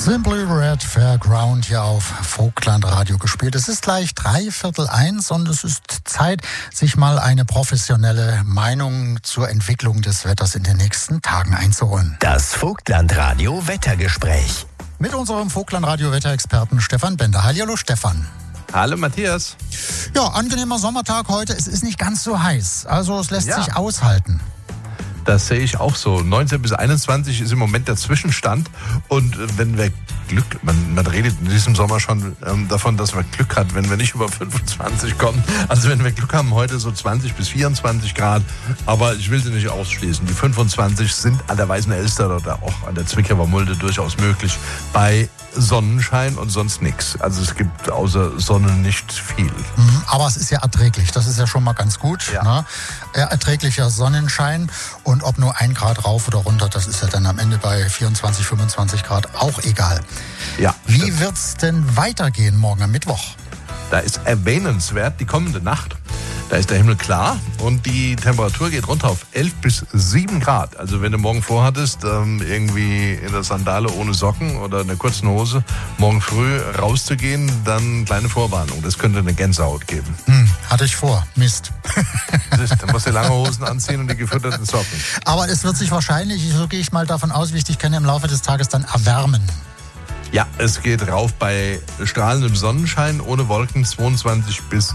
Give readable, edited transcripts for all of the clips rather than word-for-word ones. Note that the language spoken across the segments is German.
Simply Red Fairground hier auf Vogtland Radio gespielt. Es ist gleich 1:03 und es ist Zeit, sich mal eine professionelle Meinung zur Entwicklung des Wetters in den nächsten Tagen einzuholen. Das Vogtland Radio Wettergespräch. Mit unserem Vogtland Radio Wetterexperten Stefan Bender. Hallo Stefan. Hallo Matthias. Ja, angenehmer Sommertag heute. Es ist nicht ganz so heiß, also es lässt sich aushalten. Das sehe ich auch so. 19 bis 21 ist im Moment der Zwischenstand. Und wenn wir Glück, man redet in diesem Sommer schon davon, dass wir Glück hat, wenn wir nicht über 25 kommen. Also wenn wir Glück haben, heute so 20 bis 24 Grad. Aber ich will sie nicht ausschließen. Die 25 sind an der Weißen Elster oder auch an der Zwickauer Mulde durchaus möglich. Bei Sonnenschein und sonst nichts. Also es gibt außer Sonne nicht viel. Aber es ist ja erträglich. Das ist ja schon mal ganz gut. Ja. Ne? Erträglicher Sonnenschein. Und ob nur 1 Grad rauf oder runter, das ist ja dann am Ende bei 24, 25 Grad auch egal. Ja, Wie wird's denn weitergehen morgen am Mittwoch? Da ist erwähnenswert die kommende Nacht. Da ist der Himmel klar und die Temperatur geht runter auf 11 bis 7 Grad. Also wenn du morgen vorhattest, irgendwie in der Sandale ohne Socken oder in der kurzen Hose morgen früh rauszugehen, dann kleine Vorwarnung. Das könnte eine Gänsehaut geben. Hatte ich vor. Mist. Dann musst du lange Hosen anziehen und die gefütterten Socken. Aber es wird sich wahrscheinlich, so gehe ich mal davon aus, wie ich dich kenne, im Laufe des Tages dann erwärmen. Ja, es geht rauf bei strahlendem Sonnenschein, ohne Wolken, 22 bis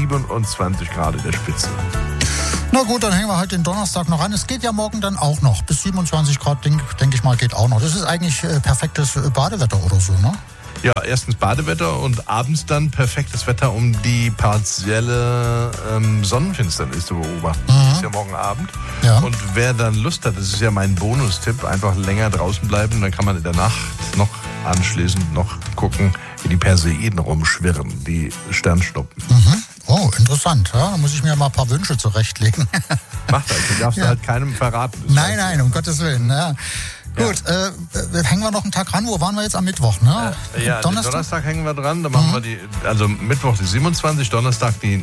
27 Grad in der Spitze. Na gut, dann hängen wir halt den Donnerstag noch an. Es geht ja morgen dann auch noch. Bis 27 Grad, denke ich mal, geht auch noch. Das ist eigentlich perfektes Badewetter oder so, ne? Ja, erstens Badewetter und abends dann perfektes Wetter, um die partielle Sonnenfinsternis zu beobachten. Das ist ja morgen Abend. Ja. Und wer dann Lust hat, das ist ja mein Bonustipp, einfach länger draußen bleiben. Dann kann man in der Nacht noch anschließend noch gucken, wie die Perseiden rumschwirren, die Sternschnuppen. Oh, interessant. Ja, da muss ich mir mal ein paar Wünsche zurechtlegen. Mach das, du darfst halt keinem verraten. Das Nein, um Gottes Willen. Ja. Gut, hängen wir noch einen Tag ran. Wo waren wir jetzt am Mittwoch? Ne? Ja, Donnerstag hängen wir dran. Da machen wir Mittwoch die 27, Donnerstag die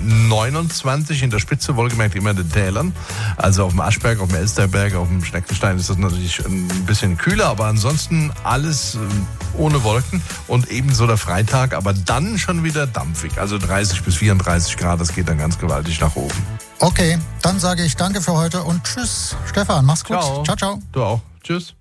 29 in der Spitze, wohlgemerkt immer in den Tälern. Also auf dem Aschberg, auf dem Elsterberg, auf dem Schneckenstein ist das natürlich ein bisschen kühler, aber ansonsten alles ohne Wolken und ebenso der Freitag, aber dann schon wieder dampfig. Also 30 bis 34 Grad, das geht dann ganz gewaltig nach oben. Okay, dann sage ich danke für heute und tschüss, Stefan. Mach's gut. Ciao. Ciao, ciao. Du auch. Tschüss.